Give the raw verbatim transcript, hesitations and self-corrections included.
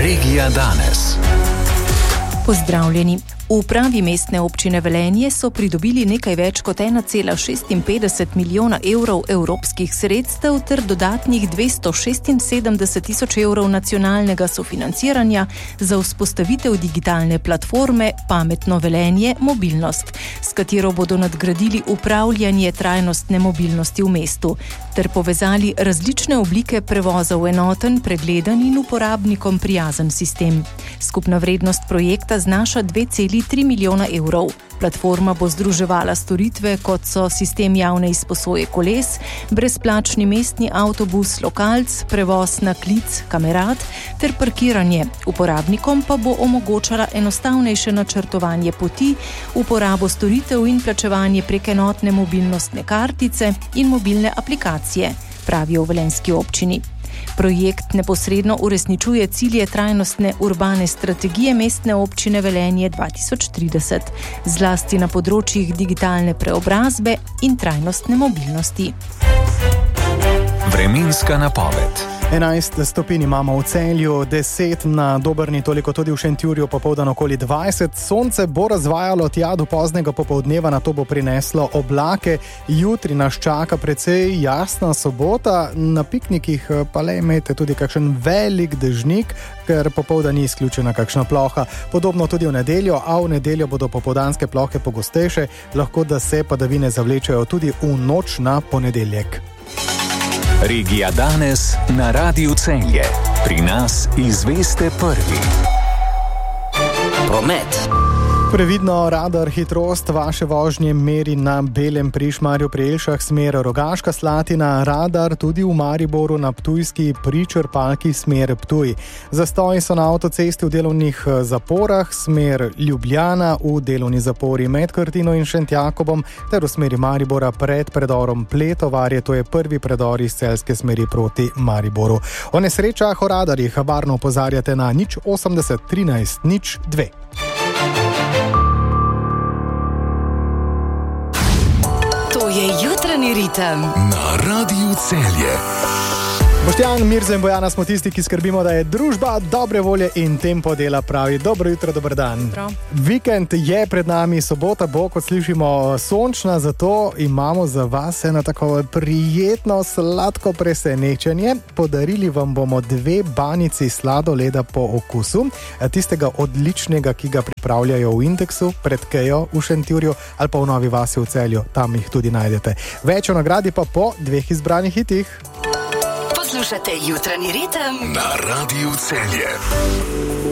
Regija danes. Pozdravljeni. V upravi Mestne občine Velenje so pridobili nekaj več kot ena cela šestinpetdeset milijona evrov evropskih sredstev ter dodatnih dvesto šestinsedemdeset tisoč evrov nacionalnega sofinanciranja za vzpostavitev digitalne platforme Pametno Velenje mobilnost, s katero bodo nadgradili upravljanje trajnostne mobilnosti v mestu ter povezali različne oblike prevoza v enoten, pregleden in uporabnikom prijazen sistem. Skupna vrednost projekta znaša dve celi tri milijona evrov. Platforma bo združevala storitve, kot so sistem javne izposoje koles, brezplačni mestni avtobus Lokalc, prevoz na klic Kamerat ter parkiranje. Uporabnikom pa bo omogočala enostavnejše načrtovanje poti, uporabo storitev in plačevanje prek enotne mobilnostne kartice in mobilne aplikacije, pravijo v velenjski občini. Projekt neposredno uresničuje cilje trajnostne urbane strategije Mestne občine Velenje dva tisoč trideset, zlasti na področjih digitalne preobrazbe in trajnostne mobilnosti. Vremenska napoved. enajst stopinj imamo v Celju, deset na Dobrni, toliko tudi v Šentjurju, popoldan okoli dvajset. Sonce bo razvajalo tja do poznega popoldneva, na to bo prineslo oblake. Jutri nas čaka precej jasna sobota, na piknikih pa le imejte tudi kakšen velik dežnik, ker popoldan ni izključena kakšna ploha. Podobno tudi v nedeljo, a v nedeljo bodo popoldanske plohe pogostejše, lahko da se padavine zavlečejo tudi v noč na ponedeljek. Regija danes na Radiu Celje. Pri nas izveste prvi. Promet. Previdno, radar hitrost vaše vožnje meri na Belem pri Šmarju pri Jelšah, smer Rogaška Slatina, radar tudi v Mariboru na Ptujski pri črpalki smer Ptuj. Zastoji so na avtocesti v delovnih zaporah, smer Ljubljana v delovni zapori med Krtino in Šentjakobom ter v smeri Maribora pred predorom Pletovarje, to je prvi predor iz celjske smeri proti Mariboru. O nesrečah o radarjih varno opozarjate na nič osemdeset trinajst nič dve. To je jutranji ritem na Radiu Celje. Boštjan, Mirza in Bojana smo tisti, ki skrbimo, da je družba dobre volje in tempo dela pravi. Dobro jutro, dober dan. Prav. Vikend je pred nami, sobota bo, kot slišimo, sončna, zato imamo za vas eno tako prijetno, sladko presenečenje. Podarili vam bomo dve banici sladoleda po okusu, tistega odličnega, ki ga pripravljajo v Indeksu, pred Kejo v Šentjurju ali pa v Novi vasi v Celju, tam jih tudi najdete. Več o nagradi pa po dveh izbranih hitih. Poslušate jutranji ritem na Radiu Celje.